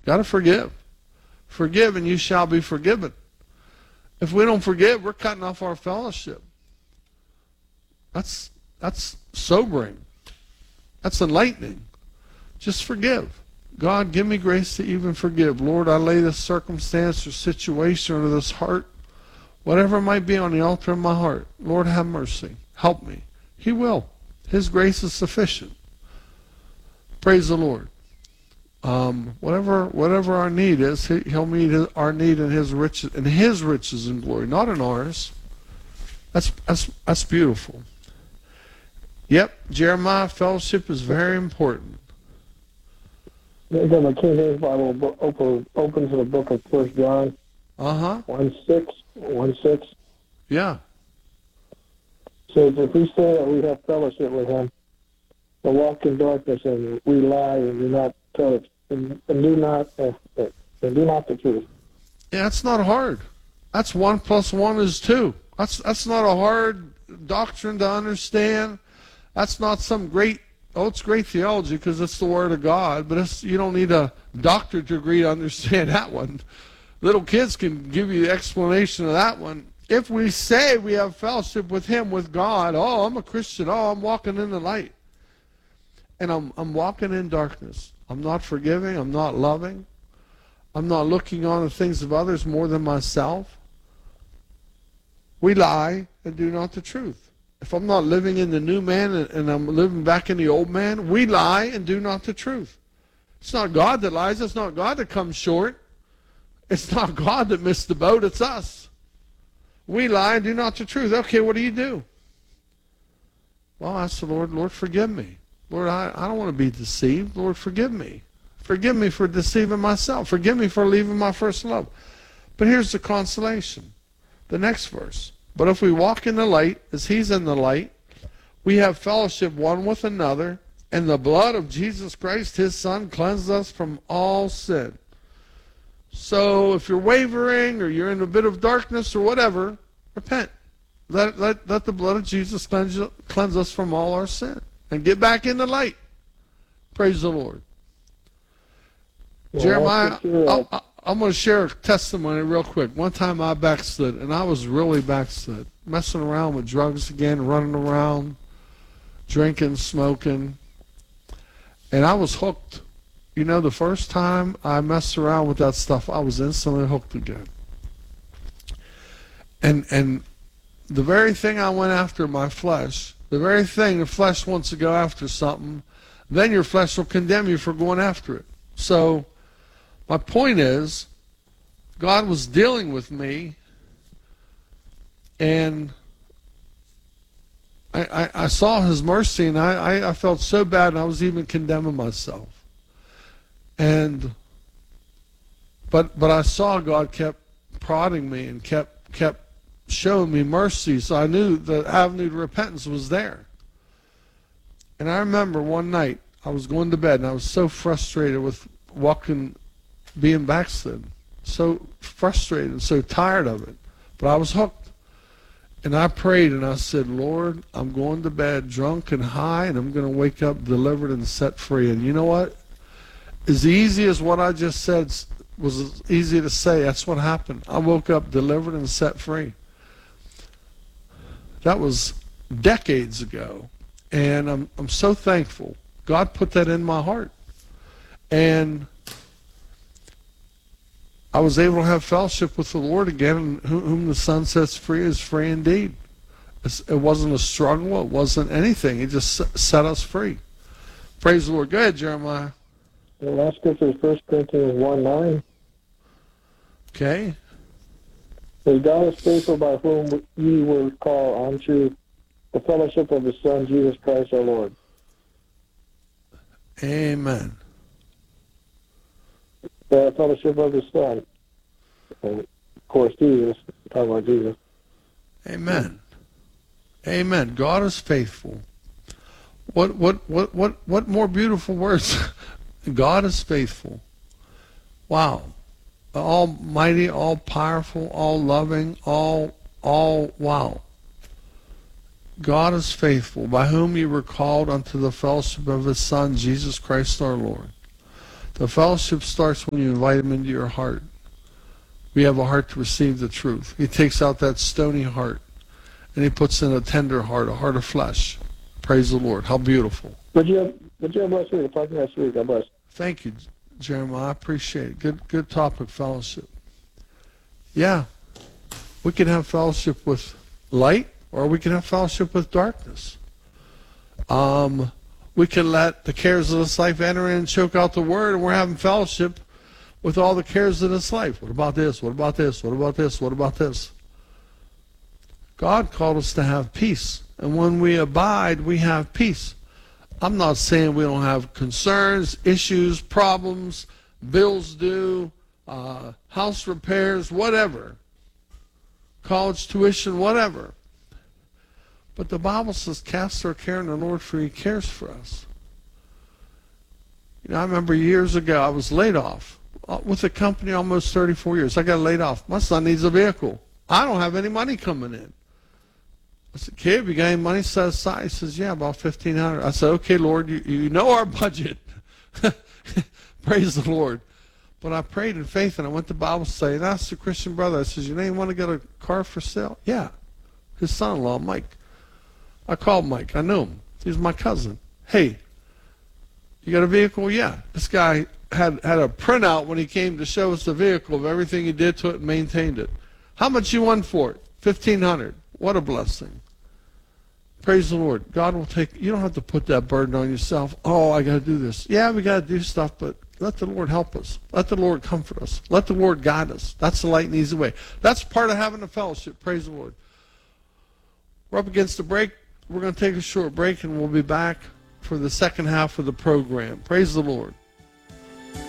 Got to forgive. Forgive and you shall be forgiven. If we don't forgive, we're cutting off our fellowship. That's sobering. That's enlightening. Just forgive. God, give me grace to even forgive. Lord, I lay this circumstance or situation or this heart, whatever it might be, on the altar of my heart. Lord, have mercy. Help me. He will. His grace is sufficient. Praise the Lord. Whatever our need is, He'll meet our need in His riches and glory, not in ours. That's beautiful. Yep, Jeremiah, fellowship is very important. The King James Bible opens in the book of 1 John. 1:6. Yeah. Says, if we say that we have fellowship with Him, but walk in darkness, and we lie and do not tell it, and do not the truth. Yeah, it's not hard. That's 1 + 1 is 2. That's not a hard doctrine to understand. That's not some great. Oh, it's great theology because it's the Word of God, but you don't need a doctorate degree to understand that one. Little kids can give you the explanation of that one. If we say we have fellowship with Him, with God, oh, I'm a Christian, oh, I'm walking in the light, and I'm walking in darkness. I'm not forgiving, I'm not loving, I'm not looking on the things of others more than myself. We lie and do not the truth. If I'm not living in the new man and I'm living back in the old man, we lie and do not the truth. It's not God that lies. It's not God that comes short. It's not God that missed the boat. It's us. We lie and do not the truth. Okay, what do? Well, ask the Lord, Lord, forgive me. Lord, I don't want to be deceived. Lord, forgive me. Forgive me for deceiving myself. Forgive me for leaving my first love. But here's the consolation. The next verse. But if we walk in the light, as He's in the light, we have fellowship one with another, and the blood of Jesus Christ, His Son, cleanses us from all sin. So if you're wavering or you're in a bit of darkness or whatever, repent. Let the blood of Jesus cleanse us from all our sin. And get back in the light. Praise the Lord. Yeah, Jeremiah, I'm going to share a testimony real quick. One time I backslid, and I was really backslid. Messing around with drugs again, running around, drinking, smoking. And I was hooked. You know, the first time I messed around with that stuff, I was instantly hooked again. And the very thing I went after, my flesh, the very thing the flesh wants to go after something, then your flesh will condemn you for going after it. So my point is, God was dealing with me, and I saw His mercy, and I felt so bad, and I was even condemning myself. But I saw God kept prodding me and kept showing me mercy, so I knew the avenue to repentance was there. And I remember one night I was going to bed, and I was so frustrated with being backslidden, so frustrated and so tired of it, but I was hooked. And I prayed and I said, Lord, I'm going to bed drunk and high, and I'm going to wake up delivered and set free. And you know what? As easy as what I just said was easy to say, that's what happened. I woke up delivered and set free. That was decades ago, and I'm so thankful. God put that in my heart. And I was able to have fellowship with the Lord again, and whom the Son sets free is free indeed. It wasn't a struggle. It wasn't anything. He just set us free. Praise the Lord. Go ahead, Jeremiah. The last scripture is 1 Corinthians 1:9. Okay. That God is faithful, by whom ye were called unto the fellowship of His Son, Jesus Christ our Lord. Amen. The fellowship of His Son. And of course, Jesus. Talking about Jesus. Amen. Amen. God is faithful. What more beautiful words? God is faithful. Wow. Almighty, all powerful, all loving, all wow. God is faithful, by whom you were called unto the fellowship of His Son, Jesus Christ our Lord. The fellowship starts when you invite him into your heart. We have a heart to receive the truth. He takes out that stony heart and he puts in a tender heart, a heart of flesh. Praise the Lord. How beautiful. Would you have blessed me to talk next week? God bless. Thank you, Jeremiah. I appreciate it. Good topic, fellowship. Yeah. We can have fellowship with light or we can have fellowship with darkness. We can let the cares of this life enter in and choke out the word, and we're having fellowship with all the cares of this life. What about this? What about this? What about this? What about this? God called us to have peace. And when we abide, we have peace. I'm not saying we don't have concerns, issues, problems, bills due, house repairs, whatever. College tuition, whatever. But the Bible says, cast our care on the Lord, for he cares for us. You know, I remember years ago, I was laid off with the company almost 34 years. I got laid off. My son needs a vehicle. I don't have any money coming in. I said, kid, you got any money set aside? He says, yeah, about $1,500. I said, okay, Lord, you know our budget. Praise the Lord. But I prayed in faith, and I went to Bible study, and I asked the Christian brother, I said, you know, you want to get a car for sale? Yeah. His son-in-law, Mike. I called Mike. I knew him. He's my cousin. Hey, you got a vehicle? Yeah. This guy had a printout when he came to show us the vehicle of everything he did to it and maintained it. How much you want for it? $1,500. What a blessing. Praise the Lord. God will take, you don't have to put that burden on yourself. Oh, I got to do this. Yeah, we got to do stuff, but let the Lord help us. Let the Lord comfort us. Let the Lord guide us. That's the light and easy way. That's part of having a fellowship. Praise the Lord. We're up against the break. We're going to take a short break, and we'll be back for the second half of the program. Praise the Lord.